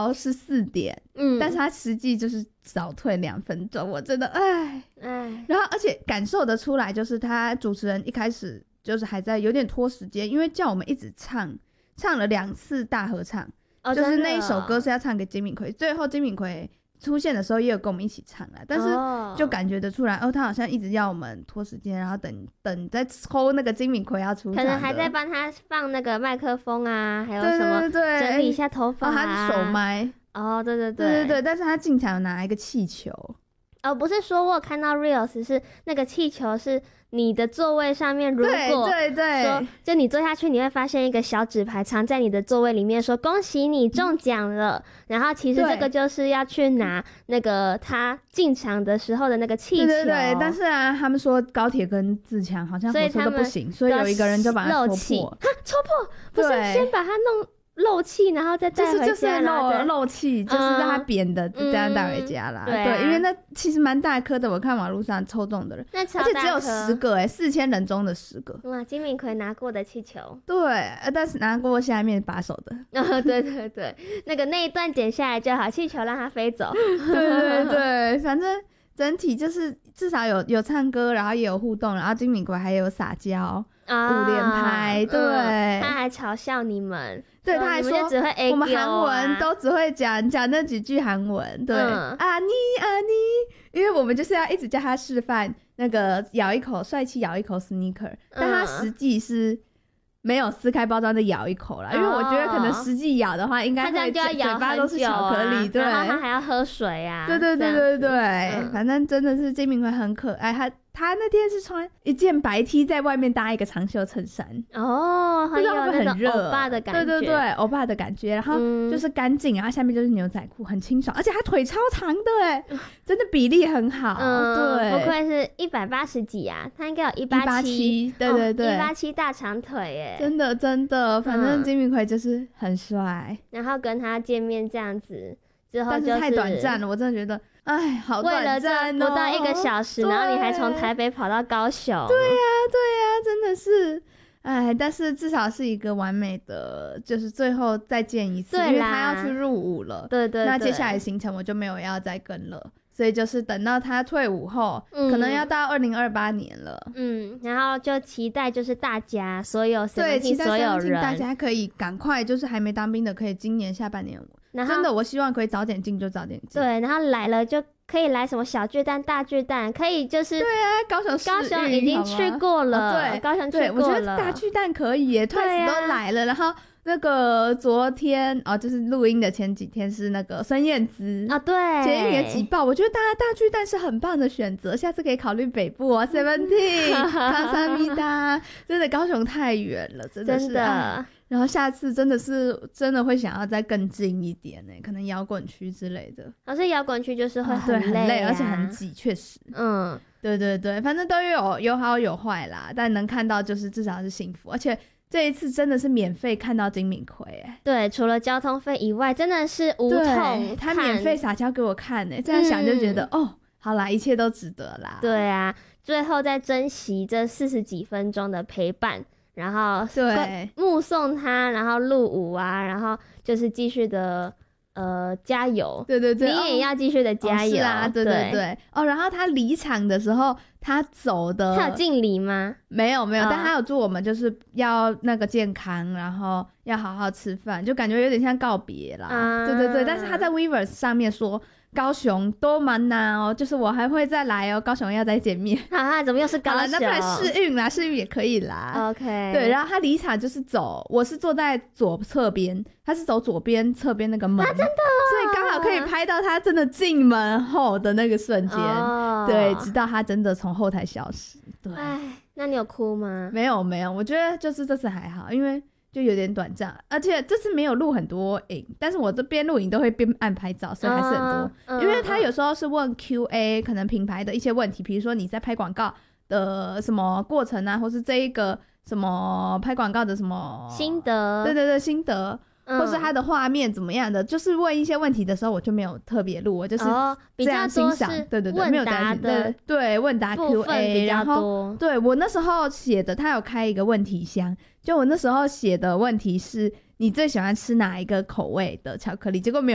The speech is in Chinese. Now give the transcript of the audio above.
到是4点，但是他实际就是早退2分钟，我真的然后而且感受得出来，就是他主持人一开始就是还在有点拖时间，因为叫我们一直唱了2次大合唱，就是那一首歌是要唱给金敏奎，最后金敏奎出现的时候也有跟我们一起唱啦，但是就感觉得出来他好像一直要我们拖时间，然后等在抽那个金敏奎要出场的， 可能还在帮他放那个麦克风啊，还有什么整理一下头发他是手麦对，但是他进场有拿一个气球， 不是说我有看到 reels 是那个气球是你的座位上面，如果说就你坐下去你会发现一个小纸牌藏在你的座位里面，说恭喜你中奖了，然后其实这个就是要去拿那个他进场的时候的那个气球， 对，但是他们说高铁跟自强好像火车都不行，所以有一个人就把它戳破， 不是先把它弄漏气，然后再带回家， 就是漏气，就是让它扁的这样带回家啦。对，因为那其实蛮大颗的，我看网络上抽中的人，而且只有10个4000人中的10个。 哇，金敏奎拿过的气球。 对，但是拿过下面把手的。 对，那一段剪下来就好，气球让它飞走。 对，反正整体就是至少有唱歌，然后也有互动，然后金敏奎还有撒娇。5连拍，对， 他还嘲笑你们， 对，他还说只会 A 我们韩文都只会讲那几句韩文，对，啊你，因为我们就是要一直叫他示范那个帅气咬一口 sneaker，但他实际是没有撕开包装的咬一口啦，因为我觉得可能实际咬的话，应该会嘴巴都是巧克力，对， 然后他还要喝水啊， 对，反正真的是金敏奎很可爱，他那天是穿一件白 T， 在外面搭一个长袖衬衫， 很有那种欧巴的感觉， 对，欧巴的感觉，然后就是干净，然后下面就是牛仔裤，很清爽，而且他腿超长的真的比例很好，对， 不愧是180几啊，他应该有187， 对 187大长腿真的，反正金敏奎就是很帅， 然后跟他见面这样子之后，但是太短暂了，我真的觉得好短暂为了这不到1个小时，然后你还从台北跑到高雄， 对呀，真的是但是至少是一个完美的，就是最后再见一次，因为他要去入伍了， 对， 那接下来行程我就没有要再跟了，所以就是等到他退伍后，可能要到2028年了， 然后就期待就是大家所有对，期待所有人大家可以赶快，就是还没当兵的可以今年下半年，真的我希望可以早点进就早点进， 对，然后来了就可以来什么小巨蛋大巨蛋，可以就是对啊，高雄已经去过了，对，高雄去过了， 我觉得大巨蛋可以耶，Twice 都来了，然后那个昨天就是录音的前几天是那个孙燕姿对， 捷运也挤爆，我觉得大巨蛋是很棒的选择，下次可以考虑北部Seventeen 康萨米达，真的高雄太远了，真的是然后下次真的会想要再更近一点可能摇滚区之类的， 而且摇滚区就是会很累，而且很挤，确实，对，反正都有好有坏啦，但能看到就是至少是幸福，而且这一次真的是免费看到金敏奎对，除了交通费以外，真的是无痛， 他免费撒娇给我看这样想就觉得好啦，一切都值得啦。 对啊，最后再珍惜这40几分钟的陪伴，然后对目送他，然后入伍啊，然后就是继续的加油， 对， 你也要继续的加油， 是啊，对，然后他离场的时候，他走的， 他有敬礼吗？ 没有，但他有祝我们就是要那个健康，然后要好好吃饭，就感觉有点像告别啦，对，但是他在 Weverse 上面说高雄都蛮难就是我还会再来高雄要再见面。 怎么又是高雄？ 那不然试运啦，试运也可以啦。 OK， 对，然后他离场就是我是坐在左侧边，他是走左边侧边那个门， 真的，所以刚好可以拍到他真的进门后的那个瞬间。对，直到他真的从后台消失。对， 那你有哭吗？ 没有，我觉得就是这次还好，因为就有点短暂，而且这次没有录很多影，但是我这边录影都会边按拍照，所以还是很多。因为他有时候是问 QA， 可能品牌的一些问题，比如说你在拍广告的什么过程啊，或是这一个什么拍广告的什么心得， 对，心得。或是他的画面怎么样的，就是问一些问题的时候，我就没有特别录，我就是这样欣赏，对，没有担心，对，问答 QA， 然后对我那时候写的，他有开一个问题箱，就我那时候写的问题是你最喜欢吃哪一个口味的巧克力，结果没